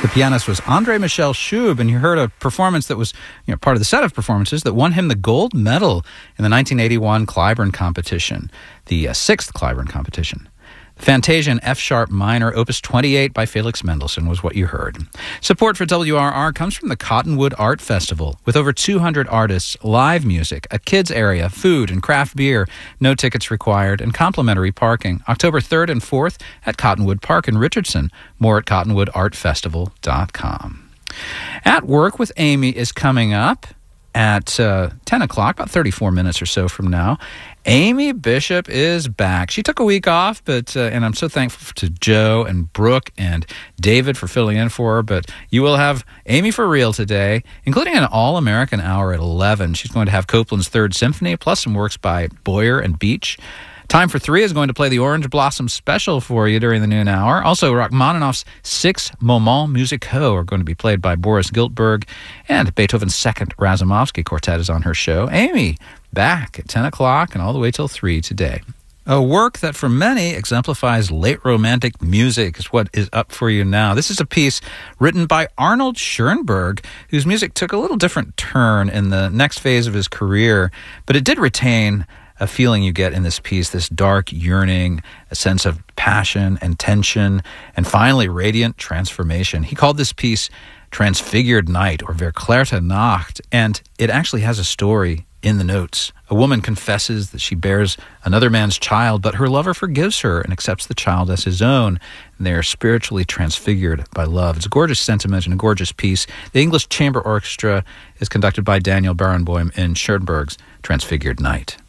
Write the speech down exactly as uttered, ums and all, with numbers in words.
The pianist was André Michel Schub, and you heard a performance that was you know, part of the set of performances that won him the gold medal in the nineteen eighty-one Clyburn competition, the uh, sixth Clyburn competition. Fantasia in F-sharp minor, opus twenty-eight by Felix Mendelssohn was what you heard. Support for W R R comes from the Cottonwood Art Festival. With over two hundred artists, live music, a kids area, food and craft beer, no tickets required, and complimentary parking. October third and fourth at Cottonwood Park in Richardson. More at cottonwood art festival dot com. At Work with Amy is coming up at uh, ten o'clock, about thirty-four minutes or so from now. Amy Bishop is back. She took a week off, but uh, and I'm so thankful to Joe and Brooke and David for filling in for her. But you will have Amy for real today, including an all-American hour at eleven. She's going to have Copland's Third Symphony, plus some works by Boyer and Beach. Time for Three is going to play the Orange Blossom Special for you during the noon hour. Also, Rachmaninoff's Six Moments Musicaux are going to be played by Boris Giltberg, and Beethoven's Second Razumovsky Quartet is on her show. Amy, back at ten o'clock and all the way till three today. A work that for many exemplifies late romantic music is what is up for you now. This is a piece written by Arnold Schoenberg, whose music took a little different turn in the next phase of his career, but it did retain a feeling you get in this piece, this dark yearning, a sense of passion and tension, and finally radiant transformation. He called this piece Transfigured Night, or Verklärte Nacht, and it actually has a story in the notes. A woman confesses that she bears another man's child, but her lover forgives her and accepts the child as his own, and they are spiritually transfigured by love. It's a gorgeous sentiment and a gorgeous piece. The English Chamber Orchestra is conducted by Daniel Barenboim in Schoenberg's Transfigured Night.